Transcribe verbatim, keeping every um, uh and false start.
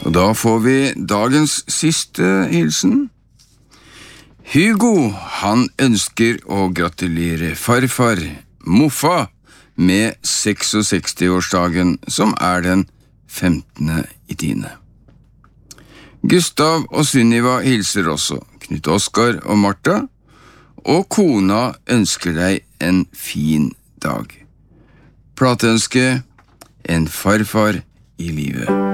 Og da får vi dagens siste hilsen. Hugo, han ønsker å gratulere farfar, Moffa, med seksogseksti-årsdagen, som er den femtende i tiende. Gustav og Sunniva hilser også, Knut Oskar og Martha, og kona ønsker deg en fin dag. Plateønske, en farfar i livet.